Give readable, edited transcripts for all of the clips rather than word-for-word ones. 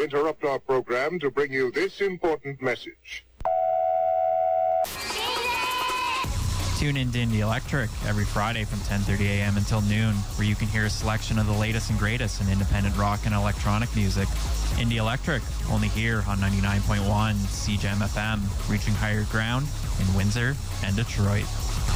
interrupt our program to bring you this important message. Tune in to Indie Electric every Friday from 10:30 a.m. until noon, where you can hear a selection of the latest and greatest in independent rock and electronic music. Indie Electric, only here on 99.1 CJAM FM, reaching higher ground in Windsor and Detroit.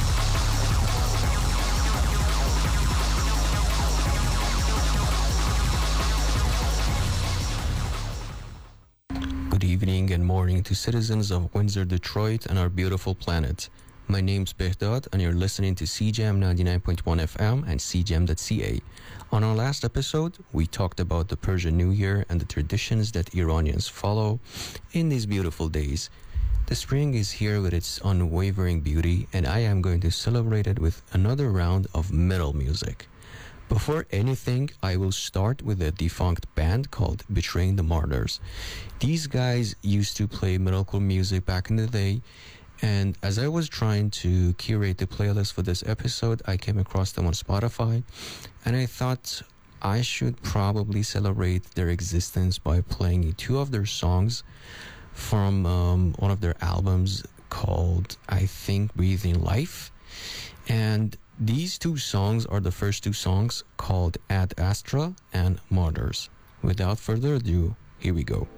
Good evening and morning to citizens of Windsor, Detroit, and our beautiful planet. My name's Behdad, and you're listening to CJAM 99.1 FM and CJAM.ca. On our last episode, we talked about the Persian New Year and the traditions that Iranians follow in these beautiful days. The spring is here with its unwavering beauty, and I am going to celebrate it with another round of metal music. Before anything, I will start with a defunct band called Betraying the Martyrs. These guys used to play metalcore music back in the day, and as I was trying to curate the playlist for this episode, I came across them on Spotify, and I thought I should probably celebrate their existence by playing two of their songs from one of their albums called, I think, Breathing Life. And these two songs are the first two songs, called Ad Astra and Martyrs. Without further ado, here we go.